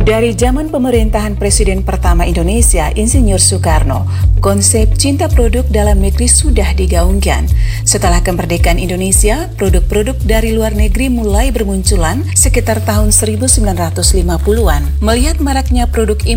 Dari zaman pemerintahan Presiden pertama Indonesia, Insinyur Soekarno, konsep cinta produk dalam negeri sudah digaungkan. Setelah kemerdekaan Indonesia, produk-produk dari luar negeri mulai bermunculan sekitar tahun 1950-an. Melihat maraknya produk